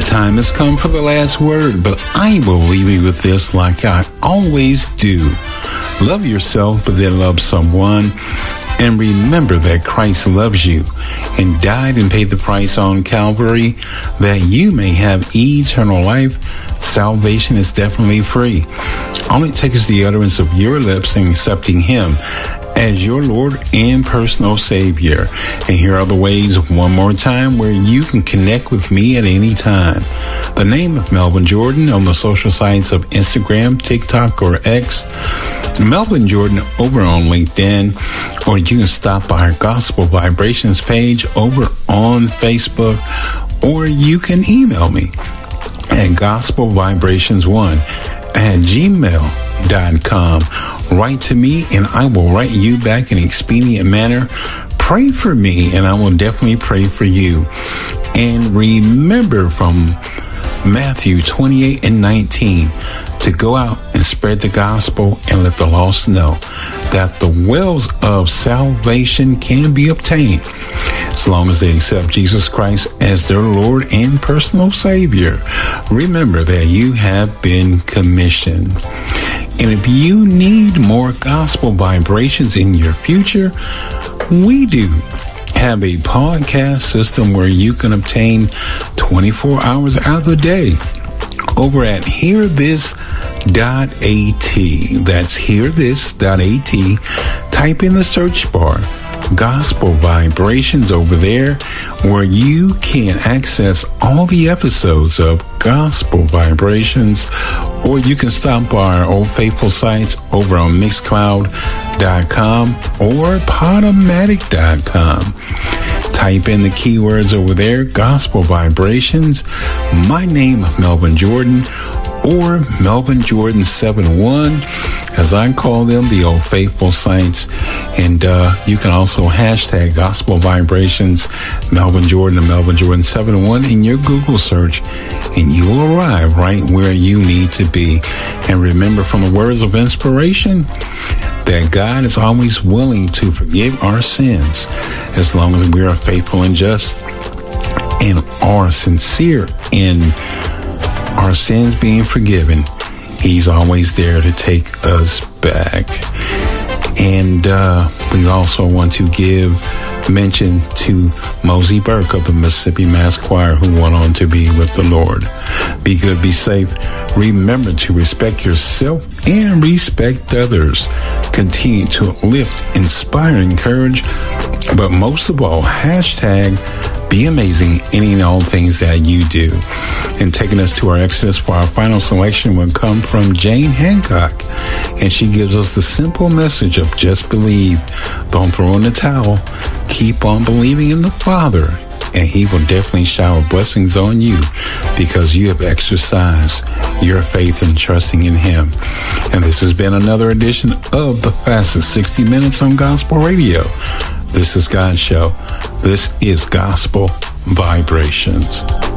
time has come for the last word, but I will leave you with this like I always do. Love yourself, but then love someone. And remember that Christ loves you and died and paid the price on Calvary that you may have eternal life. Salvation is definitely free. All it takes is the utterance of your lips and accepting Him as your Lord and personal Savior. And here are the ways one more time where you can connect with me at any time. The name of Melvin Jordan on the social sites of Instagram, TikTok, or X. Melvin Jordan over on LinkedIn, or you can stop by our Gospel Vibrations page over on Facebook, or you can email me at gospelvibrations1@gmail.com. Write to me and I will write you back in an expedient manner. Pray for me and I will definitely pray for you. And remember from Matthew 28:19 to go out and spread the gospel and let the lost know that the wells of salvation can be obtained as long as they accept Jesus Christ as their Lord and personal Savior. Remember that you have been commissioned. And if you need more gospel vibrations in your future, we do have a podcast system where you can obtain 24 hours out of the day over at hearthis.at. That's hearthis.at. Type in the search bar Gospel Vibrations over there, where you can access all the episodes of Gospel Vibrations, or you can stop by our Old Faithful sites over on Mixcloud.com or Podomatic.com. Type in the keywords over there, Gospel Vibrations, my name, Melvin Jordan, or Melvin Jordan 71, as I call them, the Old Faithful sites. And you can also hashtag Gospel Vibrations, Melvin Jordan, and Melvin Jordan 71 in your Google search, and you will arrive right where you need to be. And remember from the words of inspiration that God is always willing to forgive our sins as long as we are faithful and just and are sincere in our sins being forgiven. He's always there to take us back. And we also want to give mention to Mosey Burke of the Mississippi Mass Choir, who went on to be with the Lord. Be good, be safe. Remember to respect yourself and respect others. Continue to uplift, inspire, encourage, but most of all, hashtag be amazing in any and all things that you do. And taking us to our Exodus for our final selection will come from Jane Hancock. And she gives us the simple message of just believe. Don't throw in the towel. Keep on believing in the Father, and He will definitely shower blessings on you because you have exercised your faith and trusting in Him. And this has been another edition of the fastest 60 minutes on Gospel Radio. This is God's show. This is Gospel Vibrations.